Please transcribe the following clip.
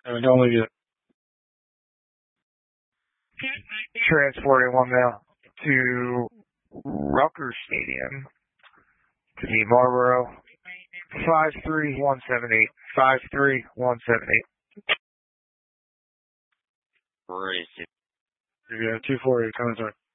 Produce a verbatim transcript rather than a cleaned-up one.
Uh, don't leave yet. Transporting one male to Rucker Stadium to the Marlboro five three one seven eight. five three one seven eight. Where is it? Yeah, two four eight, coming, sorry.